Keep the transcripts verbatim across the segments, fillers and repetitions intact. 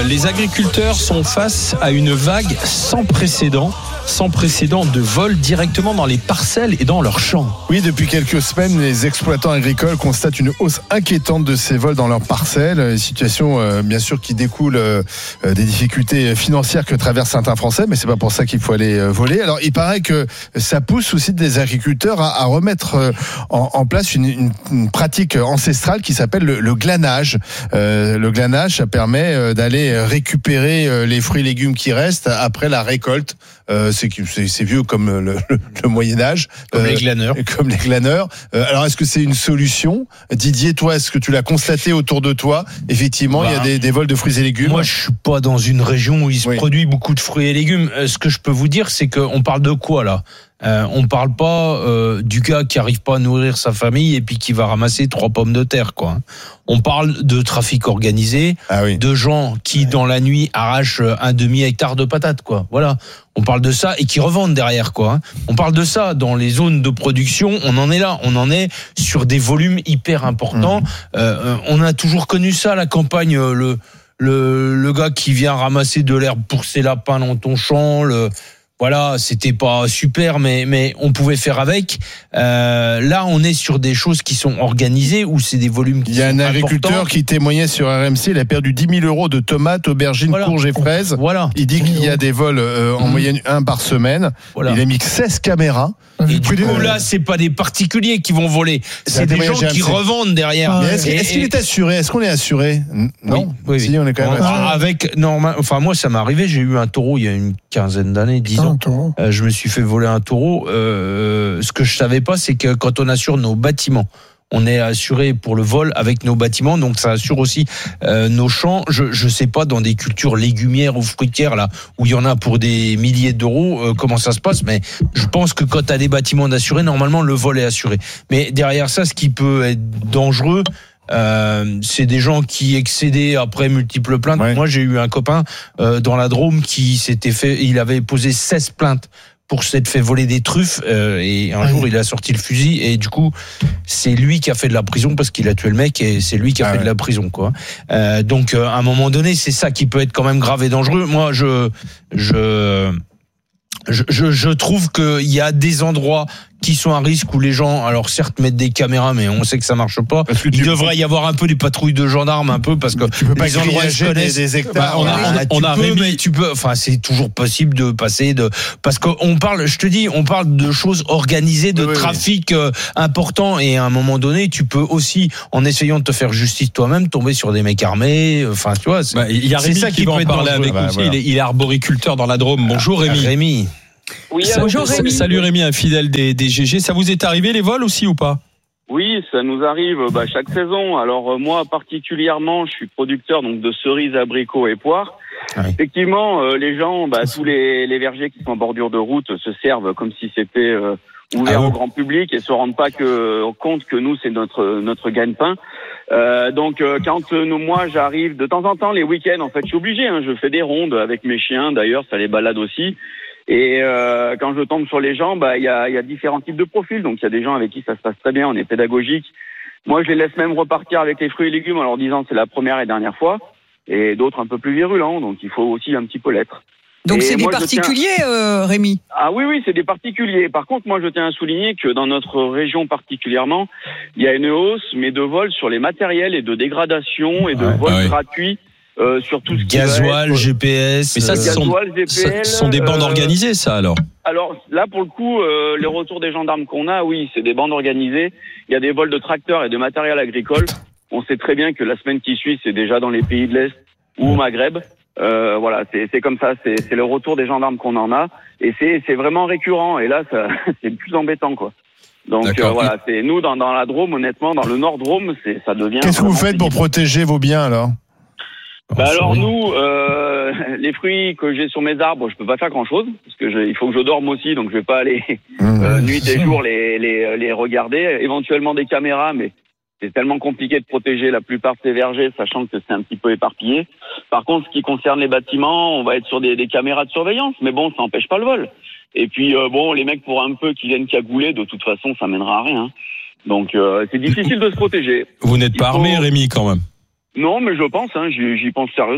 Les agriculteurs sont face à une vague sans précédent, sans précédent de vols directement dans les parcelles et dans leurs champs. Oui, depuis quelques semaines, les exploitants agricoles constatent une hausse inquiétante de ces vols dans leurs parcelles. Une situation, euh, bien sûr, qui découle euh, des difficultés financières que traversent certains Français, mais c'est pas pour ça qu'il faut aller euh, voler. Alors, il paraît que ça pousse aussi des agriculteurs à, à remettre euh, en, en place une, une, une pratique ancestrale qui s'appelle le, le glanage. Euh, le glanage, ça permet euh, d'aller récupérer euh, les fruits et légumes qui restent après la récolte. Euh, c'est, c'est, c'est vieux comme le, le, le Moyen-Âge. Comme euh, les glaneurs. Comme les glaneurs. Euh, alors, est-ce que c'est une solution ? Didier, toi, est-ce que tu l'as constaté autour de toi ? Effectivement, bah, il y a des, des vols de fruits et légumes. Moi, je suis pas dans une région où il se oui. produit beaucoup de fruits et légumes. Euh, ce que je peux vous dire, c'est qu'on parle de quoi, là ? Euh, on parle pas euh, du gars qui arrive pas à nourrir sa famille et puis qui va ramasser trois pommes de terre, quoi. On parle de trafic organisé, ah oui. de gens qui, dans la nuit, arrachent un demi-hectare de patates, quoi. Voilà. On parle de ça et qui revendent derrière, quoi. On parle de ça dans les zones de production. On en est là. On en est sur des volumes hyper importants. Mmh. Euh, on a toujours connu ça, la campagne, le, le, le gars qui vient ramasser de l'herbe pour ses lapins dans ton champ, le, Voilà, c'était pas super, mais mais on pouvait faire avec. Euh, là, on est sur des choses qui sont organisées où c'est des volumes qui sont importants. Il y a un agriculteur qui témoignait sur R M C, il a perdu dix mille euros de tomates, aubergines, voilà. courges et fraises. Voilà. Il dit qu'il y a des vols euh, en mmh. moyenne un par semaine. Voilà. Il a mis seize caméras. Et du coup, là, c'est pas des particuliers qui vont voler, c'est, c'est des gens qui revendent derrière. Ah, est-ce, et, est-ce qu'il est assuré ? Est-ce qu'on est assuré ? Non. Oui, oui, si, on est quand même assuré. Avec normal. Enfin, moi, ça m'est arrivé. J'ai eu un taureau il y a une quinzaine d'années, dix ans. Euh, je me suis fait voler un taureau. Euh, ce que je savais pas, c'est que quand on assure nos bâtiments, on est assuré pour le vol avec nos bâtiments, donc ça assure aussi euh, nos champs. Je je sais pas dans des cultures légumières ou fruitières là où il y en a pour des milliers d'euros euh, comment ça se passe, mais je pense que quand tu as des bâtiments d'assurés, normalement le vol est assuré. Mais derrière ça, ce qui peut être dangereux, Euh, c'est des gens qui excédaient après multiples plaintes. Ouais. Moi, j'ai eu un copain euh, dans la Drôme qui s'était fait, il avait posé seize plaintes pour s'être fait voler des truffes euh, et un ouais. jour il a sorti le fusil et du coup c'est lui qui a fait de la prison parce qu'il a tué le mec et c'est lui qui a ah fait ouais. de la prison quoi. Euh, donc euh, à un moment donné c'est ça qui peut être quand même grave et dangereux. Moi je je je, je, je trouve qu'il y a des endroits qui sont à risque où les gens, alors certes mettent des caméras, mais on sait que ça marche pas. Il devrait y avoir un peu des patrouilles de gendarmes, un peu parce que tu peux pas les endroits se connaissent. Des, des hectares. Bah, on a, on a, on a peux, Rémi, mais tu peux. Enfin, c'est toujours possible de passer de parce qu'on parle. Je te dis, on parle de choses organisées, de oui, trafic oui. Euh, important, et à un moment donné, tu peux aussi, en essayant de te faire justice toi-même, tomber sur des mecs armés. Enfin, tu vois. Bah, il y a Rémi c'est ça qui, qui peut être parler avec bah, voilà. il, est, il est arboriculteur dans la Drôme. Bonjour Rémi. Rémi. Oui, bonjour Rémi. Salut Rémi, un fidèle des, des G G. Ça vous est arrivé les vols aussi ou pas ? Oui, ça nous arrive bah, chaque saison. Alors euh, moi particulièrement, je suis producteur donc de cerises, abricots et poires. Oui. Effectivement, euh, les gens, bah, tous les, les vergers qui sont en bordure de route se servent comme si c'était euh, ouvert ah, au grand public et se rendent pas que, compte que nous c'est notre notre gagne-pain. Euh, donc euh, quand euh, moi j'arrive de temps en temps les week-ends, en fait, je suis obligé. Hein, je fais des rondes avec mes chiens. D'ailleurs, ça les balade aussi. Et euh, quand je tombe sur les gens, bah il y a, y a différents types de profils. Donc il y a des gens avec qui ça se passe très bien, on est pédagogique. Moi, je les laisse même repartir avec les fruits et légumes en leur disant c'est la première et dernière fois. Et d'autres un peu plus virulents, donc il faut aussi un petit peu l'être. Donc et c'est moi, des particuliers, tiens... euh, Rémi ? Ah oui, oui, c'est des particuliers. Par contre, moi, je tiens à souligner que dans notre région particulièrement, il y a une hausse, mais de vols sur les matériels et de dégradation et de ouais, vols ouais. gratuits. Euh, sur tout ce qui gasoil, être... G P S. Mais ça, ce sont, G P L, ce sont des bandes euh... organisées, ça, alors. Alors là, pour le coup, euh, les retours des gendarmes qu'on a, oui, c'est des bandes organisées. Il y a des vols de tracteurs et de matériel agricole. On sait très bien que la semaine qui suit, c'est déjà dans les pays de l'Est ou au Maghreb. Euh, voilà, c'est, c'est comme ça. C'est, c'est le retour des gendarmes qu'on en a, et c'est, c'est vraiment récurrent. Et là, ça, c'est le plus embêtant, quoi. Donc euh, voilà, c'est nous dans, dans la Drôme, honnêtement, dans le Nord Drôme, c'est ça devient. Qu'est-ce que vous faites pour protéger vos biens alors ? Bah alors nous, euh, les fruits que j'ai sur mes arbres, je peux pas faire grand chose parce que je, il faut que je dorme aussi, donc je vais pas aller euh, nuit et jour les, les les regarder. Éventuellement des caméras, mais c'est tellement compliqué de protéger la plupart de ces vergers, sachant que c'est un petit peu éparpillé. Par contre, ce qui concerne les bâtiments, on va être sur des, des caméras de surveillance, mais bon, ça n'empêche pas le vol. Et puis euh, bon, les mecs pour un peu qui viennent cagouler, de toute façon, ça mènera à rien. Donc euh, c'est difficile de se protéger. Vous n'êtes pas il armé, faut... Rémi, quand même. Non, mais je pense, hein, j'y, j'y pense sérieusement. Hein.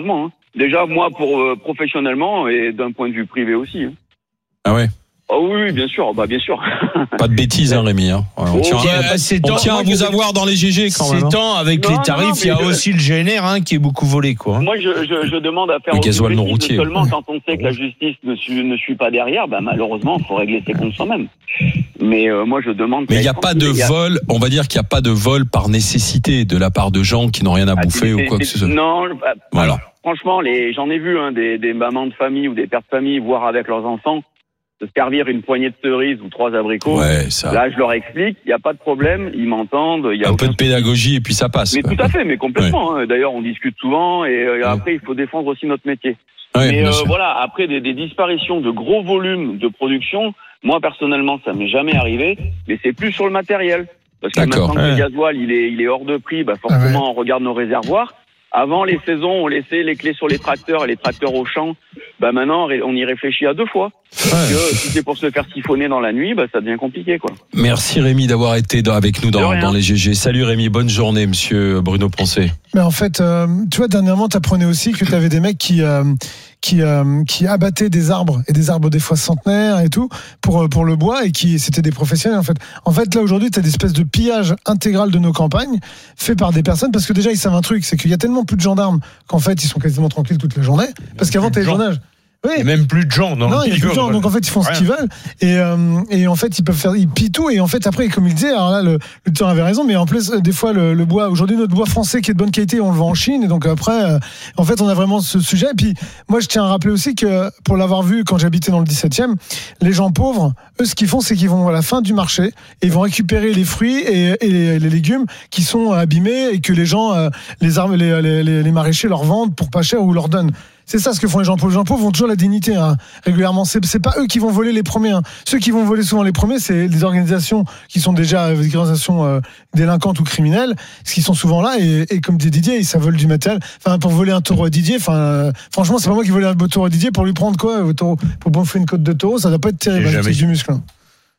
Déjà, moi, pour euh, professionnellement et d'un point de vue privé aussi. Hein. Ah ouais. Oh oui, oui, bien sûr, bah bien sûr. Pas de bêtises, hein, Rémi. Hein. Ouais, on Oh, tient, euh, c'est on temps, tient à moi, vous je- avoir dans les G G quand même. C'est hein. temps avec Non, les non, tarifs, non, il y a mais je- aussi le G N R hein, qui est beaucoup volé, quoi. Moi, je, je, je demande à faire Le aucune gasoil non bêtise, routier. seulement quand on sait que la justice ne suit, ne suit pas derrière, bah malheureusement, il faut régler ses comptes soi-même. Mais euh, moi, je demande. Mais il n'y a pas de il y a- vol, on va dire qu'il n'y a pas de vol par nécessité de la part de gens qui n'ont rien à Ah, bouffer c'est- ou quoi c'est- que ce soit. Non, bah, Voilà. alors, franchement, les, j'en ai vu hein, des, des mamans de famille ou des pères de famille voir avec leurs enfants se servir une poignée de cerises ou trois abricots. Ouais, ça. Là, je leur explique, il n'y a pas de problème, ils m'entendent. Il y a Un aucun peu de pédagogie et puis ça passe. Mais quoi. tout à fait, mais complètement. Hein. D'ailleurs, on discute souvent et euh, après, il faut défendre aussi notre métier. Ouais, mais bien euh, sûr. voilà, après des, des disparitions de gros volumes de production, moi personnellement, ça m'est jamais arrivé, mais c'est plus sur le matériel. Parce que D'accord. maintenant que Ouais. le gasoil, il est, il est hors de prix, bah forcément, on regarde nos réservoirs. Avant, les saisons, on laissait les clés sur les tracteurs et les tracteurs au champ. Bah maintenant, on y réfléchit à deux fois. Parce que si c'est pour se faire siphonner dans la nuit, bah ça devient compliqué, quoi. Merci Rémi d'avoir été dans- avec nous De dans, rien. dans les G G. Salut Rémi, bonne journée monsieur Bruno Poncé. Mais en fait, euh, tu vois, dernièrement, tu apprenais aussi que tu avais des mecs qui, euh, qui, euh, qui abattaient des arbres, et des arbres des fois centenaires et tout, pour, euh, pour le bois, et qui c'était des professionnels, en fait. En fait, là, aujourd'hui, tu as des espèces de pillage intégral de nos campagnes, fait par des personnes, parce que déjà, ils savent un truc, c'est qu'il y a tellement plus de gendarmes qu'en fait, ils sont quasiment tranquilles toute la journée. Parce qu'avant, tu as les gens. journages. Oui. Il y a même plus de gens dans Non, le il y a plus de gens, donc en fait ils font ce Rien. qu'ils veulent et euh, et en fait ils peuvent faire ils pillent tout et en fait après comme il disait alors là le le tuteur avait raison mais en plus euh, des fois le, le bois aujourd'hui notre bois français qui est de bonne qualité on le vend en Chine et donc après euh, en fait on a vraiment ce sujet et puis moi je tiens à rappeler aussi que pour l'avoir vu quand j'habitais dans le dix-septième les gens pauvres eux ce qu'ils font c'est qu'ils vont à la fin du marché et ils vont récupérer les fruits et, et les, les légumes qui sont abîmés et que les gens euh, les armes les, les, les, les maraîchers leur vendent pour pas cher ou leur donnent. C'est ça ce que font les gens pauvres. Les gens pauvres ont toujours la dignité hein, régulièrement. C'est, c'est pas eux qui vont voler les premiers. Hein. Ceux qui vont voler souvent les premiers, c'est des organisations qui sont déjà euh, des organisations euh, délinquantes ou criminelles, qui sont souvent là. Et, et comme dit Didier, ça vole du matériel. Enfin, pour voler un taureau à Didier, enfin, euh, franchement, c'est pas moi qui volais un beau taureau à Didier pour lui prendre quoi, au taureau, pour bouffer une côte de taureau, ça doit pas être terrible. J'ai Avec jamais- du muscle. Hein.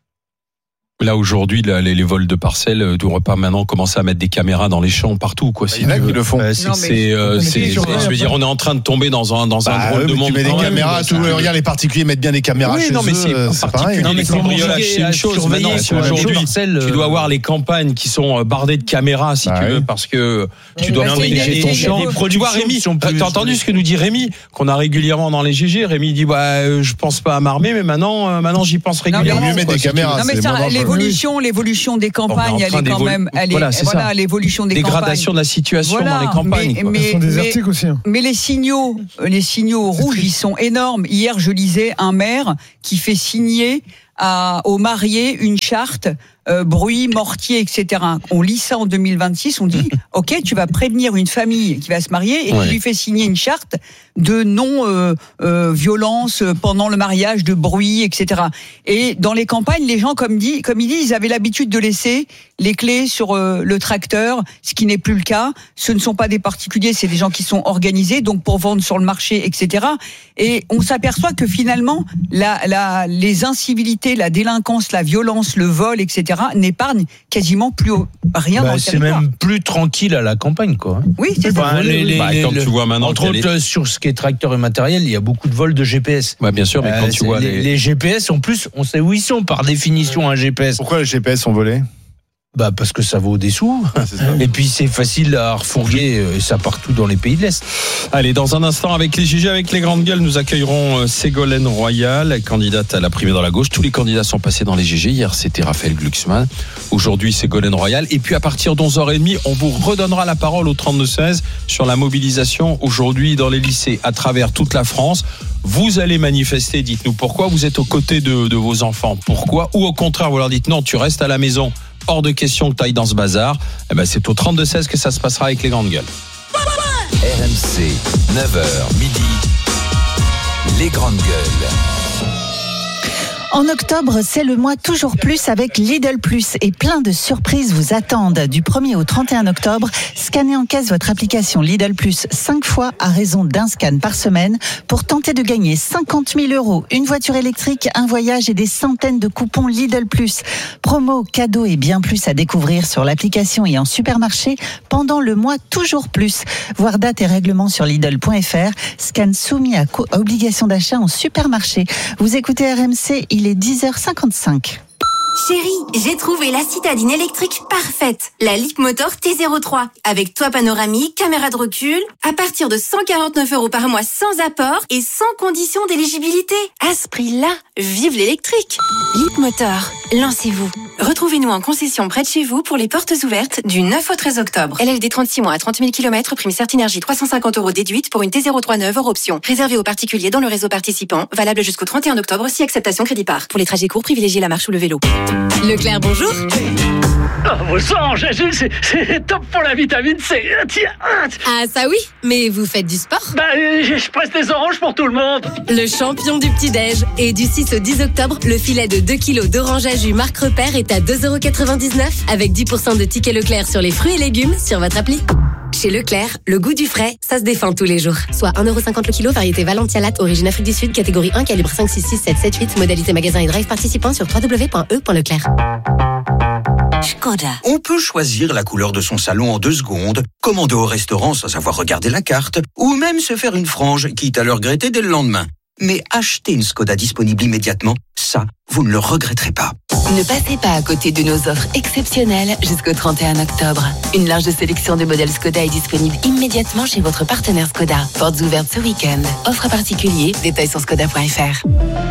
Là aujourd'hui, là, les, les vols de parcelles ne devraient pas maintenant commencer à mettre des caméras dans les champs partout, quoi. Si Il y en a tu qui veux. le font. Bah, c'est- Non, mais- C'est, euh, Mais c'est, qui surveille je veux après dire, on est en train de tomber dans un dans un Bah, drôle ouais, de mais monde. tu mets des quand même, caméras, quoi. tout, regarde les particuliers mettent bien des caméras Oui, chez non, mais eux, c'est euh, en c'est pareil. particulier Non, mais les c'est cambriolages, compliqué c'est à une chose. surveiller Maintenant, sur la aujourd'hui, parcelle, tu euh, dois avoir les campagnes qui sont euh, bardées de caméras, si Bah tu oui. veux, parce que tu Oui, dois bah, c'est protéger une- ton c'est une- champ. des Tu vois, productions Rémi, qui sont plus- t'as entendu ce que nous dit Rémi, qu'on a régulièrement dans les G G. Rémi dit, bah, euh, je pense pas à m'armer, mais maintenant, euh, maintenant, j'y pense mais- régulièrement. Mieux mettre quoi, des si tu veux. caméras. Non mais c'est ça, moins dangereux. l'évolution, l'évolution des campagnes, On est en elle train est quand d'évolu- même, elle est, Voilà, c'est ça. voilà, l'évolution des Dégradation campagnes. de la situation Voilà, dans les campagnes. mais- quoi. mais- Ils sont désertiques aussi. Hein. Mais les signaux, euh, les signaux rouges, ils sont énormes. Hier, je lisais un maire qui fait signer à, aux mariés une charte euh, bruit, mortier, et cetera. On lit ça en deux mille vingt-six, on dit, ok, tu vas prévenir une famille qui va se marier et Ouais. tu lui fais signer une charte de non euh, euh, violence pendant le mariage, de bruit, et cetera. Et dans les campagnes, les gens, comme dit, comme il dit, ils avaient l'habitude de laisser les clés sur euh, le tracteur, ce qui n'est plus le cas. Ce ne sont pas des particuliers, c'est des gens qui sont organisés, donc pour vendre sur le marché, et cetera. Et on s'aperçoit que finalement, la, la, les incivilités, la délinquance, la violence, le vol, et cetera, n'épargnent quasiment plus au- rien Bah, dans le c'est territoire. même plus tranquille à la campagne, quoi. Oui, c'est ça. Enfin, les- les- Bah, les- quand le- tu vois maintenant entre qu'il y a autres, les- euh, sur ce qui est tracteur et matériel, il y a beaucoup de vols de G P S. Ouais, bien sûr, mais quand Euh, tu c'est- vois les, les, les G P S, en plus, on sait où ils sont par définition un G P S. Pourquoi les G P S sont volés? Bah parce que ça vaut des sous. C'est ça. Et puis c'est facile à refourguer euh, et ça partout dans les pays de l'Est. Allez, dans un instant, avec les G G, avec les grandes gueules, nous accueillerons euh, Ségolène Royal, candidate à la primée dans la gauche. Tous les candidats sont passés dans les G G. Hier, c'était Raphaël Glucksmann. Aujourd'hui, Ségolène Royal. Et puis, à partir d'onze heures trente, on vous redonnera la parole au trente-deux seize sur la mobilisation aujourd'hui dans les lycées à travers toute la France. Vous allez manifester, dites-nous pourquoi. Vous êtes aux côtés de, de vos enfants. Pourquoi? Ou au contraire, vous leur dites non, tu restes à la maison. Hors de question que tu ailles dans ce bazar. Eh ben, c'est au trente-deux seize que ça se passera avec les grandes gueules. R M C, neuf heures midi, les grandes gueules. En octobre, c'est le mois toujours plus avec Lidl Plus et plein de surprises vous attendent. Du premier au trente et un octobre, scannez en caisse votre application Lidl Plus cinq fois à raison d'un scan par semaine pour tenter de gagner cinquante mille euros, une voiture électrique, un voyage et des centaines de coupons Lidl Plus. Promo, cadeaux et bien plus à découvrir sur l'application et en supermarché pendant le mois toujours plus. Voir date et règlement sur Lidl point F R. Scan soumis à, co- à obligation d'achat en supermarché. Vous écoutez R M C, il est dix heures cinquante-cinq. Chérie, j'ai trouvé la citadine électrique parfaite. La Leapmotor T zéro trois. Avec toit panoramique, caméra de recul. À partir de cent quarante-neuf euros par mois sans apport et sans condition d'éligibilité. À ce prix-là, vive l'électrique. Leapmotor, lancez-vous. Retrouvez-nous en concession près de chez vous pour les portes ouvertes du neuf au treize octobre. L L D trente-six mois à trente mille kilomètres, prime Certinergie trois cent cinquante euros déduite pour une T zéro trois neuve hors option. Réservé aux particuliers dans le réseau participant. Valable jusqu'au trente et un octobre si acceptation crédit par. Pour les trajets courts, privilégiez la marche ou le vélo. Leclerc, bonjour. Oh, vos sang, Jésus, c'est, c'est top pour la vitamine C. Tiens. Ah, ça oui, mais vous faites du sport? Bah, je, je presse des oranges pour tout le monde. Le champion du petit-déj. Et du six au dix octobre, le filet de deux kilos d'orange à jus Marc Repère est à deux euros quatre-vingt-dix-neuf avec dix pour cent de tickets Leclerc sur les fruits et légumes sur votre appli. Chez Leclerc, le goût du frais, ça se défend tous les jours. Soit un euro cinquante le kilo, variété Valentia Latte, origine Afrique du Sud, catégorie un, calibre cinq, six, six, sept, sept, huit, modalité magasin et drive participant sur w w w point e point leclerc. Škoda. On peut choisir la couleur de son salon en deux secondes, commander au restaurant sans avoir regardé la carte, ou même se faire une frange, quitte à le regretter dès le lendemain. Mais acheter une Škoda disponible immédiatement, ça, vous ne le regretterez pas. Ne passez pas à côté de nos offres exceptionnelles jusqu'au trente et un octobre. Une large sélection de modèles Škoda est disponible immédiatement chez votre partenaire Škoda. Portes ouvertes ce week-end. Offre à particulier, détails sur škoda point f r.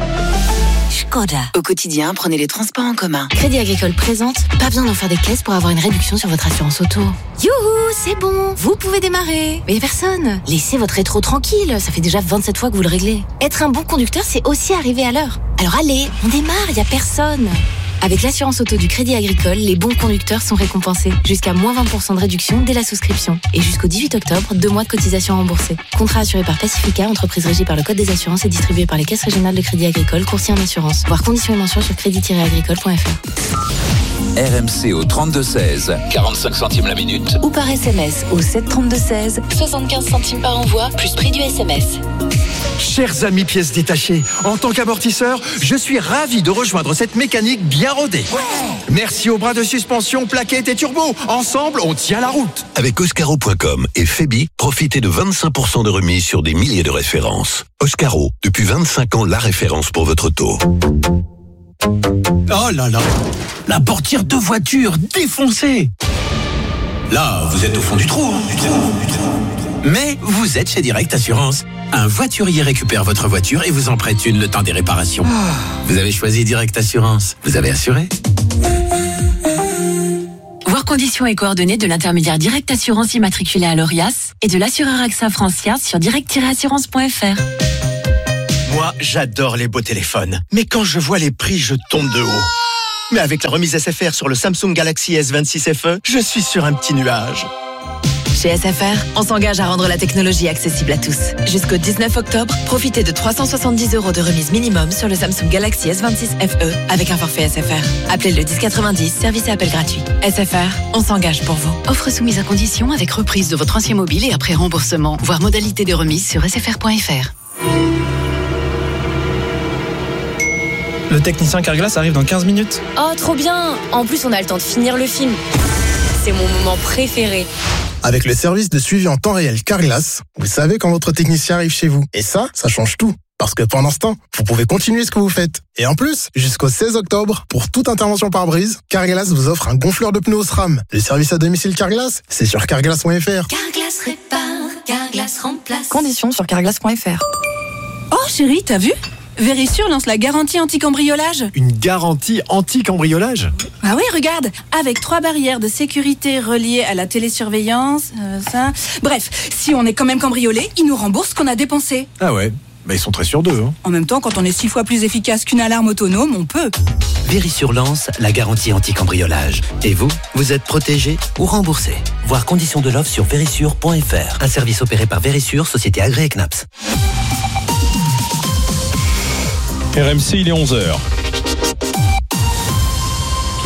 Škoda. Au quotidien, prenez les transports en commun. Crédit Agricole présente, pas besoin d'en faire des caisses pour avoir une réduction sur votre assurance auto. Youhou, c'est bon, vous pouvez démarrer. Mais y a personne. Laissez votre rétro tranquille, ça fait déjà vingt-sept fois que vous le réglez. Être un bon conducteur, c'est aussi arriver à l'heure. Alors allez, on démarre, y a personne. Avec l'assurance auto du Crédit Agricole, les bons conducteurs sont récompensés. Jusqu'à moins vingt pour cent de réduction dès la souscription. Et jusqu'au dix-huit octobre, deux mois de cotisation remboursée. Contrat assuré par Pacifica, entreprise régie par le Code des assurances et distribué par les caisses régionales de Crédit Agricole, courtier en assurance. Voir conditions et mentions sur crédit tiret agricole point f r. R M C au trente-deux seize, quarante-cinq centimes la minute. Ou par S M S au sept trente-deux seize, soixante-quinze centimes par envoi, plus prix du S M S. Chers amis pièces détachées, en tant qu'amortisseur, je suis ravi de rejoindre cette mécanique bien rodée. Ouais. Merci aux bras de suspension, plaquettes et turbo. Ensemble, on tient la route. Avec Oscaro point com et Febi, profitez de vingt-cinq pour cent de remise sur des milliers de références. Oscaro, depuis vingt-cinq ans, la référence pour votre auto. Oh là là, la portière de voiture défoncée. Là, vous êtes au fond du trou, hein, du trou, du trou. Mais vous êtes chez Direct Assurance. Un voiturier récupère votre voiture et vous en prête une le temps des réparations. Oh. Vous avez choisi Direct Assurance. Vous avez assuré. Voir conditions et coordonnées de l'intermédiaire Direct Assurance immatriculé à l'Orias et de l'assureur AXA Francia sur direct tiret assurance point f r. Moi, j'adore les beaux téléphones. Mais quand je vois les prix, je tombe de haut. Mais avec la remise S F R sur le Samsung Galaxy S vingt-six F E, je suis sur un petit nuage. Chez S F R, on s'engage à rendre la technologie accessible à tous. Jusqu'au dix-neuf octobre, profitez de trois cent soixante-dix euros de remise minimum sur le Samsung Galaxy S vingt-six F E avec un forfait S F R. Appelez le dix quatre-vingt-dix, service et appel gratuit. S F R, on s'engage pour vous. Offre soumise à condition avec reprise de votre ancien mobile et après remboursement. Voir modalité de remise sur s f r point f r. Le technicien Carglass arrive dans quinze minutes. Oh, trop bien! En plus, on a le temps de finir le film. C'est mon moment préféré. Avec le service de suivi en temps réel Carglass, vous savez quand votre technicien arrive chez vous. Et ça, ça change tout. Parce que pendant ce temps, vous pouvez continuer ce que vous faites. Et en plus, jusqu'au seize octobre, pour toute intervention par brise, Carglass vous offre un gonfleur de pneus au SRAM. Le service à domicile Carglass, c'est sur carglass point f r. Carglass répare, Carglass remplace. Conditions sur carglass point f r. Oh chérie, t'as vu ? Vérissure lance la garantie anti-cambriolage. Une garantie anti-cambriolage ? Ah oui, regarde, avec trois barrières de sécurité reliées à la télésurveillance, euh, ça... Bref, si on est quand même cambriolé, ils nous remboursent ce qu'on a dépensé. Ah ouais, bah ils sont très sûrs d'eux. Hein. En même temps, quand on est six fois plus efficace qu'une alarme autonome, on peut. Vérissure lance la garantie anti-cambriolage. Et vous, vous êtes protégé ou remboursé. Voir conditions de l'offre sur vérissure point f r. Un service opéré par Vérissure, société agréée C N A P S. R M C, il est onze heures.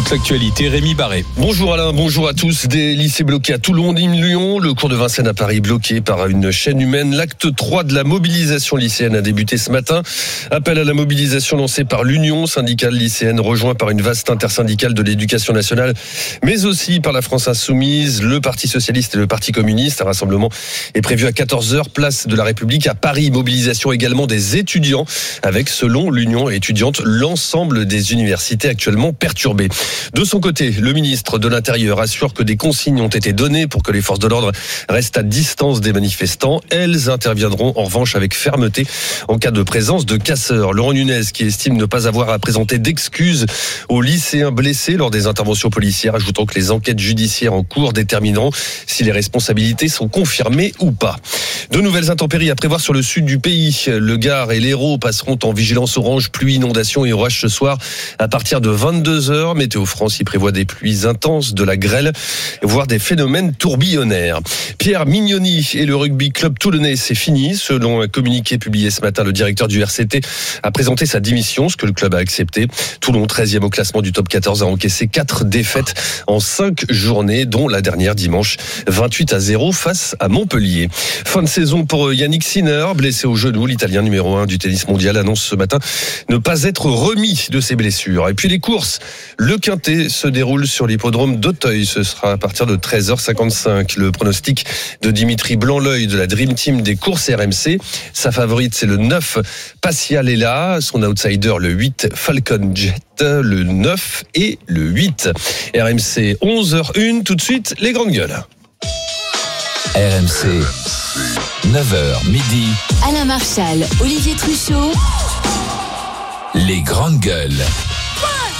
toute l'actualité. Rémi Barré. Bonjour Alain, bonjour à tous. Des lycées bloqués à Toulon, Nîmes, Lyon. Le cours de Vincennes à Paris bloqué par une chaîne humaine. L'acte trois de la mobilisation lycéenne a débuté ce matin. Appel à la mobilisation lancé par l'Union syndicale lycéenne, rejoint par une vaste intersyndicale de l'éducation nationale, mais aussi par la France Insoumise, le Parti Socialiste et le Parti Communiste. Un rassemblement est prévu à quatorze heures, place de la République à Paris. Mobilisation également des étudiants, avec, selon l'Union étudiante, l'ensemble des universités actuellement perturbées. De son côté, le ministre de l'Intérieur assure que des consignes ont été données pour que les forces de l'ordre restent à distance des manifestants. Elles interviendront en revanche avec fermeté en cas de présence de casseurs. Laurent Nunez, qui estime ne pas avoir à présenter d'excuses aux lycéens blessés lors des interventions policières, ajoutant que les enquêtes judiciaires en cours détermineront si les responsabilités sont confirmées ou pas. De nouvelles intempéries à prévoir sur le sud du pays. Le Gard et l'Hérault passeront en vigilance orange, pluie, inondation et orage ce soir à partir de vingt-deux heures. Météo France y prévoit des pluies intenses, de la grêle, voire des phénomènes tourbillonnaires. Pierre Mignoni et le rugby club toulonnais, c'est fini. Selon un communiqué publié ce matin, le directeur du R C T a présenté sa démission, ce que le club a accepté. Toulon, treizième au classement du top quatorze, a encaissé quatre défaites en cinq journées, dont la dernière dimanche, vingt-huit à zéro face à Montpellier. Fin de saison pour Yannick Sinner, blessé au genou. L'Italien numéro un du tennis mondial annonce ce matin ne pas être remis de ses blessures. Et puis les courses, le Quintet se déroule sur l'hippodrome d'Auteuil. Ce sera à partir de treize heures cinquante-cinq. Le pronostic de Dimitri Blanc-L'œil de la Dream Team des courses R M C. Sa favorite, c'est le neuf, Passialela. Son outsider, le huit, Falcon Jet. Le neuf et le huit. R M C, onze heures une. Tout de suite, les grandes gueules. R M C, neuf heures midi. Alain Marchal, Olivier Truchot. Les grandes gueules.